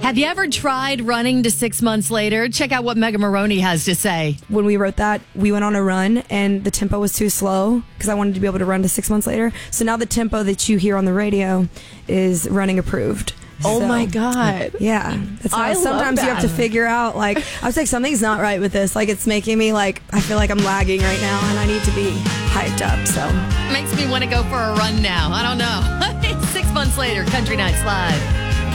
Have you ever tried running to 6 months later? Check out what Megan Maroney has to say. When we wrote that, we went on a run and the tempo was too slow because I wanted to be able to run to 6 months later. So now the tempo that you hear on the radio is running approved. Oh So, my God. Yeah. That's I how love sometimes you that. have to figure out, like, I was like, something's not right with this. Like, it's making me, like, I feel like I'm lagging right now and I need to be hyped up. So Makes me want to go for a run now. I don't know. 6 months later, Country Nights Live.